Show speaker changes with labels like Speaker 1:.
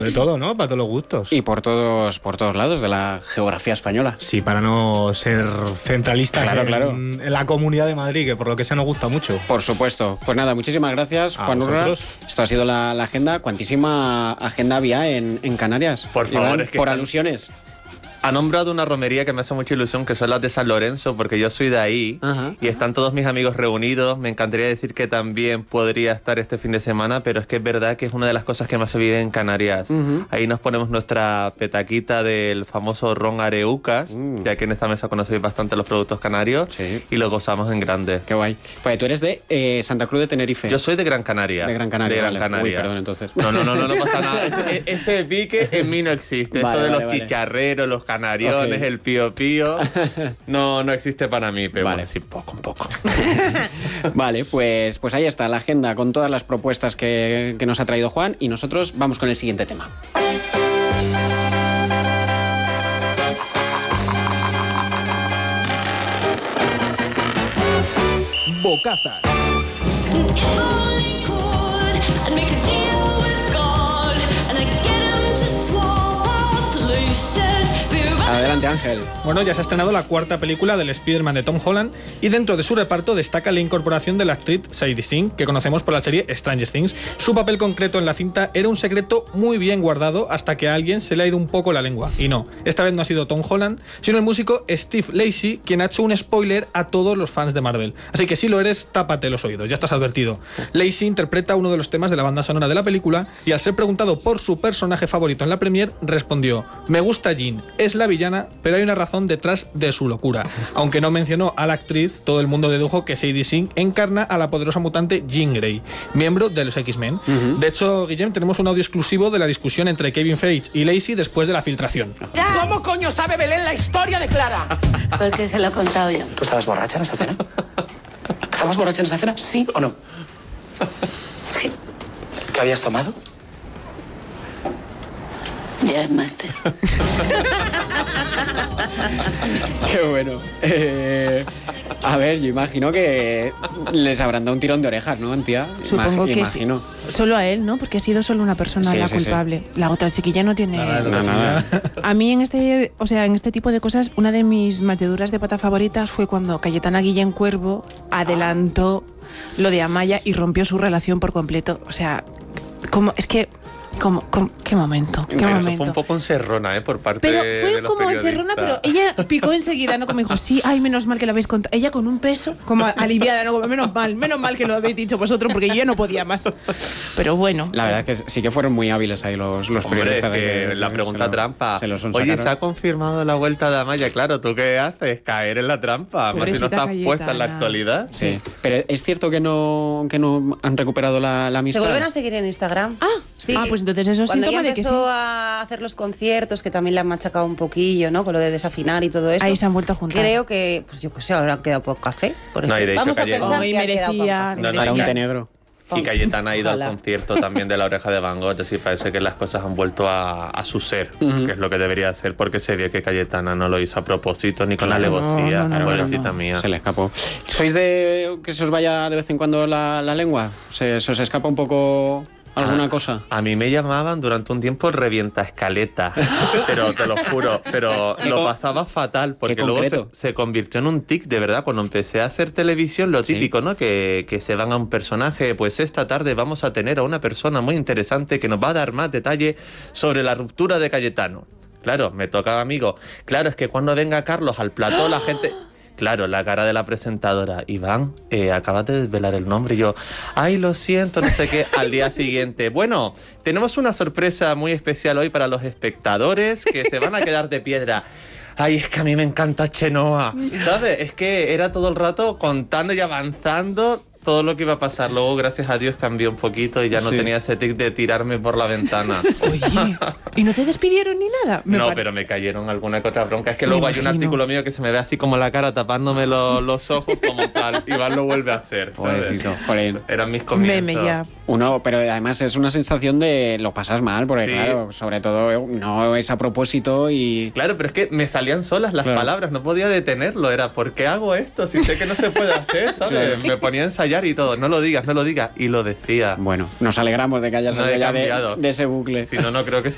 Speaker 1: De todo, ¿no? Para todos los gustos.
Speaker 2: Y por todos lados de la geografía española.
Speaker 1: Sí, para no ser centralistas
Speaker 2: Claro.
Speaker 1: en la Comunidad de Madrid, que por lo que sea nos gusta mucho.
Speaker 2: Por supuesto. Pues nada, muchísimas gracias,
Speaker 1: A
Speaker 2: Juan Urra.
Speaker 1: vosotros.
Speaker 2: Esto ha sido la agenda. Cuantísima agenda había en Canarias.
Speaker 3: Por favor,
Speaker 2: Iván,
Speaker 3: es que
Speaker 2: por
Speaker 3: están-
Speaker 2: alusiones.
Speaker 3: Ha nombrado una romería que me hace mucha ilusión, que son las de San Lorenzo, porque yo soy de ahí.
Speaker 2: Ajá.
Speaker 3: Y están todos mis amigos reunidos. Me encantaría decir que también podría estar este fin de semana, pero es que es verdad que es una de las cosas que más se vive en Canarias. Ahí nos ponemos nuestra petaquita del famoso ron Areucas, ya que en esta mesa conocéis bastante los productos canarios,
Speaker 2: Sí.
Speaker 3: y lo gozamos en grande.
Speaker 2: Qué guay. Pues tú eres de Santa Cruz de Tenerife.
Speaker 3: Yo soy de Gran Canaria.
Speaker 2: De Gran Canaria,
Speaker 3: De Gran
Speaker 2: vale.
Speaker 3: Canaria.
Speaker 2: Uy, perdón, entonces.
Speaker 3: No pasa nada. Ese pique en mí no existe.
Speaker 2: Vale,
Speaker 3: Esto de
Speaker 2: vale,
Speaker 3: los
Speaker 2: vale.
Speaker 3: chicharreros, los canariones,
Speaker 2: Ok.
Speaker 3: el pío pío, no existe para mí, pero
Speaker 2: Vale.
Speaker 3: bueno, sí, poco.
Speaker 2: Vale, pues ahí está la agenda con todas las propuestas que nos ha traído Juan y nosotros vamos con el siguiente tema.
Speaker 1: Bocazas.
Speaker 2: Adelante, Ángel.
Speaker 4: Bueno, ya se ha estrenado la cuarta película del Spider-Man de Tom Holland y dentro de su reparto destaca la incorporación de la actriz Sadie Sink, que conocemos por la serie Stranger Things. Su papel concreto en la cinta era un secreto muy bien guardado hasta que a alguien se le ha ido un poco la lengua. Y no, esta vez no ha sido Tom Holland, sino el músico Steve Lacy, quien ha hecho un spoiler a todos los fans de Marvel. Así que si lo eres, tápate los oídos, ya estás advertido. Lacy interpreta uno de los temas de la banda sonora de la película y al ser preguntado por su personaje favorito en la premier, respondió: me gusta Jean, es la villana, pero hay una razón detrás de su locura. Aunque no mencionó a la actriz, todo el mundo dedujo que Sadie Sink encarna a la poderosa mutante Jean Grey, miembro de los X-Men. De hecho, Guillem, tenemos un audio exclusivo de la discusión entre Kevin Feige y Lacy después de la filtración.
Speaker 5: ¿Cómo coño sabe Belén la historia de Clara?
Speaker 6: Porque se lo he contado yo.
Speaker 5: ¿Tú estabas borracha en esa cena? ¿Estabas borracha en esa cena? ¿Sí o no?
Speaker 6: Sí,
Speaker 5: ¿Qué habías tomado?
Speaker 6: ya es máster.
Speaker 2: Qué bueno. A ver, yo imagino que les habrán dado un tirón de orejas, ¿no, Antía?
Speaker 7: Supongo que
Speaker 2: imagino.
Speaker 7: sí. Solo a él, ¿no? Porque ha sido solo una persona
Speaker 2: Sí,
Speaker 7: la
Speaker 2: sí, sí.
Speaker 7: culpable. La otra chiquilla no tiene...
Speaker 2: Nada.
Speaker 7: A mí en este tipo de cosas, una de mis meteduras de pata favoritas fue cuando Cayetana Guillén Cuervo adelantó lo de Amaya y rompió su relación por completo. O sea, qué momento, qué
Speaker 3: Pero eso
Speaker 7: momento.
Speaker 3: fue un poco encerrona, por parte
Speaker 7: Pero
Speaker 3: de
Speaker 7: fue
Speaker 3: los
Speaker 7: como
Speaker 3: periodistas.
Speaker 7: encerrona, pero ella picó enseguida, ¿no? Como dijo, sí, ay, menos mal que lo habéis contado. Ella con un peso, como aliviada, ¿no? Como, menos mal que lo habéis dicho vosotros, porque yo ya no podía más. Pero bueno.
Speaker 2: La verdad es que sí que fueron muy hábiles ahí los
Speaker 3: Hombre,
Speaker 2: periodistas.
Speaker 3: que la pregunta trampa.
Speaker 2: Se los
Speaker 3: Oye,
Speaker 2: sacaron.
Speaker 3: se ha confirmado la vuelta de Amaya. Claro, ¿tú qué haces? Caer en la trampa. Más si no
Speaker 7: Pobrecita
Speaker 3: estás puesta en la
Speaker 7: Cayetana.
Speaker 3: actualidad.
Speaker 2: Sí. Pero es cierto que no han recuperado la
Speaker 8: Se
Speaker 2: amistad.
Speaker 8: vuelven a seguir en Instagram.
Speaker 7: Sí. Pues entonces eso es
Speaker 8: Cuando
Speaker 7: síntoma
Speaker 8: ella
Speaker 7: de que sí.
Speaker 8: empezó a hacer los conciertos, que también le han machacado un poquillo, ¿no? Con lo de desafinar y todo eso.
Speaker 7: Ahí se han vuelto a juntar.
Speaker 8: Creo que, pues yo qué sé, ahora han quedado por café. Por
Speaker 3: No, y
Speaker 8: ejemplo.
Speaker 3: de hecho
Speaker 8: Vamos a
Speaker 3: Cayetana-
Speaker 8: pensar
Speaker 7: Hoy
Speaker 8: que han quedado por
Speaker 7: merecía-
Speaker 8: café.
Speaker 3: No,
Speaker 2: Para un
Speaker 3: y-
Speaker 2: té negro.
Speaker 3: Y Cayetana ha ido
Speaker 8: Ojalá.
Speaker 3: al concierto también de La Oreja de Van Gogh. Es decir, parece que las cosas han vuelto a su ser, que es lo que debería ser, porque se vio que Cayetana no lo hizo a propósito ni con la alevosía.
Speaker 7: no,
Speaker 3: Pobrecita mía.
Speaker 2: Se le escapó. ¿Sois de que se os vaya de vez en cuando la lengua? ¿Se os escapa un poco alguna cosa?
Speaker 3: A mí me llamaban durante un tiempo el revienta escaleta, pero te lo juro, pero lo pasaba fatal porque
Speaker 2: qué
Speaker 3: luego
Speaker 2: concreto.
Speaker 3: se convirtió en un tic, de verdad, cuando empecé a hacer televisión, lo
Speaker 2: Sí.
Speaker 3: típico, ¿no? Que se van a un personaje, pues esta tarde vamos a tener a una persona muy interesante que nos va a dar más detalle sobre la ruptura de Cayetano. Claro, me tocaba amigo. Claro, es que cuando venga Carlos al plató la gente... Claro, la cara de la presentadora. Iván, acabas de desvelar el nombre. Y yo, ay, lo siento, no sé qué. Al día siguiente. Bueno, tenemos una sorpresa muy especial hoy para los espectadores que se van a quedar de piedra. Ay, es que a mí me encanta Chenoa. ¿Sabes? Es que era todo el rato contando y avanzando todo lo que iba a pasar. Luego, gracias a Dios, cambió un poquito y ya no
Speaker 2: Sí.
Speaker 3: tenía ese tic de tirarme por la ventana.
Speaker 7: Oye, ¿y no te despidieron ni nada?
Speaker 3: Pero me cayeron alguna que otra bronca. Es que luego hay un
Speaker 7: imagino.
Speaker 3: artículo mío que se me ve así como la cara tapándome los ojos como tal. Iván lo vuelve a hacer, ¿sabes?
Speaker 2: Pobrecito, jolín.
Speaker 3: Eran mis comienzos.
Speaker 7: Meme ya.
Speaker 2: Pero además es una sensación de lo pasas mal, porque
Speaker 3: Sí.
Speaker 2: claro, sobre todo no es a propósito y...
Speaker 3: Claro, pero es que me salían solas las
Speaker 2: Claro.
Speaker 3: palabras, no podía detenerlo. Era, ¿por qué hago esto? Si sé que no se puede hacer, ¿sabes? Me ponía a ensayar y todo. No lo digas. Y lo decía.
Speaker 2: Bueno, nos alegramos de que hayas
Speaker 3: No
Speaker 2: salido
Speaker 3: he
Speaker 2: ya
Speaker 3: cambiado.
Speaker 2: de ese bucle.
Speaker 3: Si no, no creo que